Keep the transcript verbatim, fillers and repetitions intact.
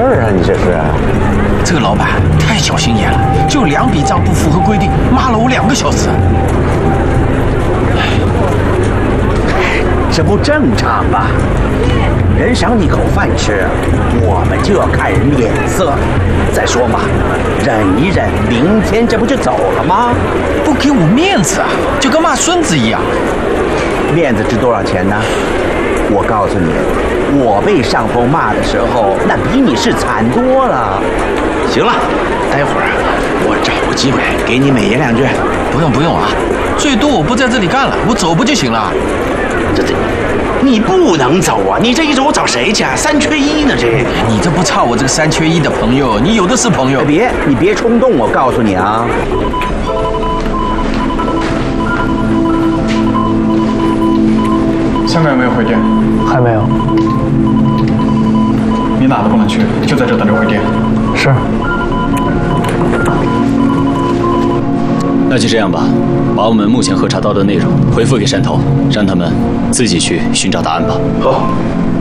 儿啊？你这是？ 这个老板太小心眼了，就两笔账不符合规定，骂了我两个小时。 这不正常吗？人赏你口饭吃，我们就要看人脸色。再说嘛，忍一忍，明天这不就走了吗？ 不给我面子啊，就跟骂孙子一样。 面子值多少钱呢？我告诉你，我被上峰骂的时候，那比你是惨多了。行了，待会儿我找个机会给你美言两句。 不用不用啊，最多我不在这里干了，我走不就行了？ 这这，你不能走啊！你这一走，我找谁去啊？三缺一呢，这。 你这不差我这个三缺一的朋友，你有的是朋友。 别，你别冲动，我告诉你啊。 香港有没有回电？ 还没有。 你哪都不能去，就在这等着回电。 是。 那就这样吧，把我们目前核查到的内容回复给汕头，让他们自己去寻找答案吧。 好。